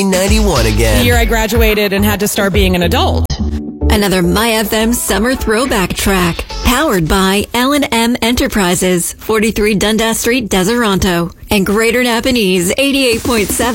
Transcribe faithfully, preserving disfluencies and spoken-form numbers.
ninety-one again. The year I graduated and had to start being an adult. Another My F M summer throwback track. Powered by L and M Enterprises, forty-three Dundas Street, Deseronto. And Greater Napanese, eighty-eight point seven.